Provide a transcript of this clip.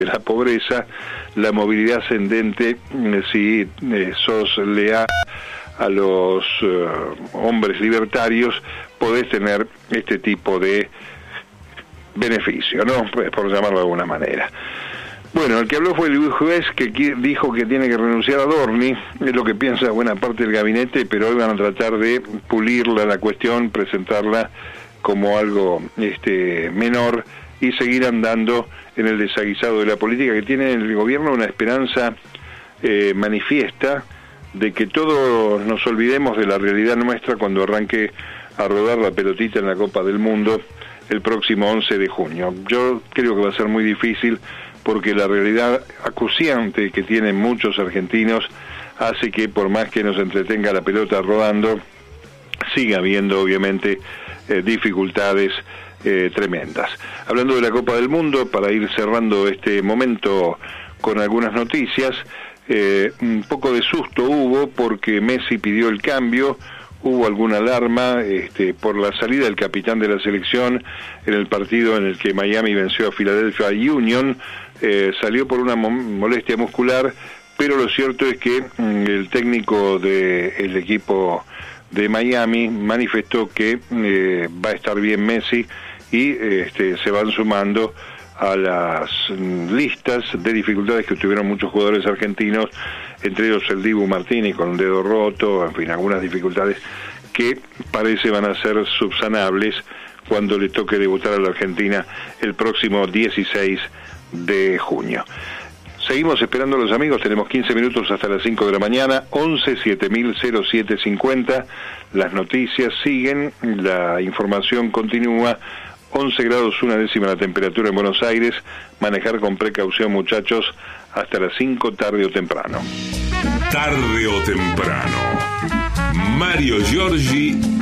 la pobreza, la movilidad ascendente, si sos leal a los hombres libertarios, podés tener este tipo de beneficio, ¿no? Por llamarlo de alguna manera. Bueno, el que habló fue el juez que dijo que tiene que renunciar a Dorni, es lo que piensa buena parte del gabinete, pero hoy van a tratar de pulirla la cuestión, presentarla como algo menor y seguir andando en el desaguisado de la política, que tiene el gobierno una esperanza manifiesta de que todos nos olvidemos de la realidad nuestra cuando arranque a rodar la pelotita en la Copa del Mundo el próximo 11 de junio. Yo creo que va a ser muy difícil porque la realidad acuciante que tienen muchos argentinos hace que por más que nos entretenga la pelota rodando, siga habiendo obviamente dificultades tremendas. Hablando de la Copa del Mundo, para ir cerrando este momento con algunas noticias, un poco de susto hubo porque Messi pidió el cambio, hubo alguna alarma por la salida del capitán de la selección en el partido en el que Miami venció a Philadelphia Union, salió por una molestia muscular, pero lo cierto es que el técnico del equipo de Miami manifestó que va a estar bien Messi y se van sumando a las listas de dificultades que tuvieron muchos jugadores argentinos, entre ellos el Dibu Martínez con un dedo roto, en fin, algunas dificultades que parece van a ser subsanables cuando le toque debutar a la Argentina el próximo 16 de junio. Seguimos esperando a los amigos, tenemos 15 minutos hasta las 5 de la mañana, 11-7000-0750, las noticias siguen, la información continúa, 11 grados 1 décima la temperatura en Buenos Aires, manejar con precaución muchachos, hasta las 5 tarde o temprano. Tarde o temprano, Mario Giorgi